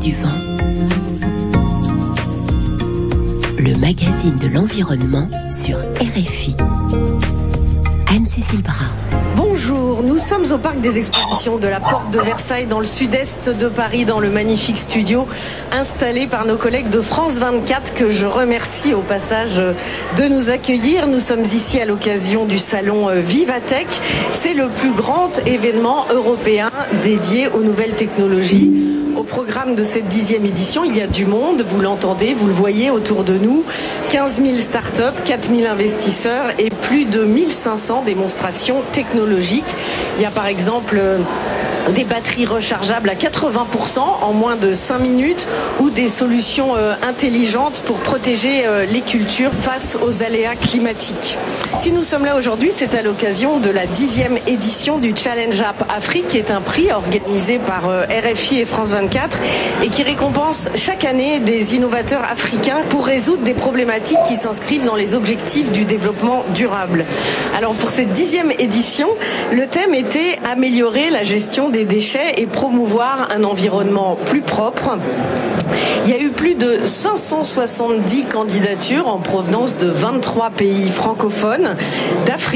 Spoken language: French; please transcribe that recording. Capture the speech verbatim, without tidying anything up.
du vent, le magazine de l'environnement sur R F I. Anne-Cécile Bras. Bonjour, nous sommes au parc des expositions de la Porte de Versailles dans le sud-est de Paris, dans le magnifique studio installé par nos collègues de France vingt-quatre que je remercie au passage de nous accueillir. Nous sommes ici à l'occasion du salon Vivatech. C'est le plus grand événement européen dédié aux nouvelles technologies. Au programme de cette dixième édition, il y a du monde, vous l'entendez, vous le voyez autour de nous. quinze mille startups, quatre mille investisseurs et plus de mille cinq cents démonstrations technologiques. Il y a par exemple des batteries rechargeables à quatre-vingts pour cent en moins de cinq minutes ou des solutions euh, intelligentes pour protéger euh, les cultures face aux aléas climatiques. Si nous sommes là aujourd'hui, c'est à l'occasion de la dixième édition du Challenge App Afrique, qui est un prix organisé par euh, R F I et France vingt-quatre et qui récompense chaque année des innovateurs africains pour résoudre des problématiques qui s'inscrivent dans les objectifs du développement durable. Alors pour cette dixième édition, le thème était améliorer la gestion des déchets et promouvoir un environnement plus propre. Il y a eu plus de cinq cent soixante-dix candidatures en provenance de vingt-trois pays francophones d'Afrique.